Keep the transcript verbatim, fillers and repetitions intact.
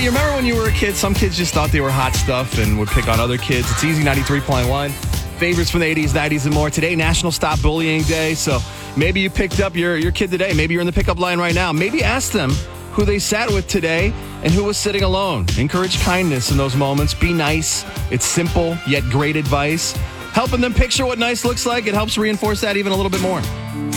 you remember when you were a kid, some kids just thought they were hot stuff and would pick on other kids. It's Easy ninety-three point one. Favorites from the eighties, nineties, and more. Today, National Stop Bullying Day. So maybe you picked up your, your kid today. Maybe you're in the pickup line right now. Maybe ask them who they sat with today and who was sitting alone. Encourage kindness in those moments. Be nice. It's simple, yet great advice. Helping them picture what nice looks like, it helps reinforce that even a little bit more.